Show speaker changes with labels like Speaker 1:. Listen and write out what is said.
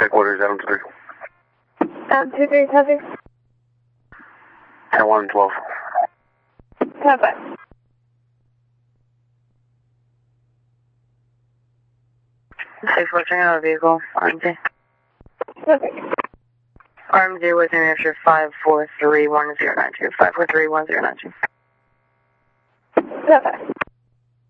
Speaker 1: Headquarters, Adam 3.
Speaker 2: 2-3, copy.
Speaker 1: 10-1 and 12.
Speaker 2: Copy.
Speaker 3: Six, watching out of vehicle, RMZ.
Speaker 2: Copy.
Speaker 3: RMZ with New Hampshire 5431092. 5431092.
Speaker 2: Copy.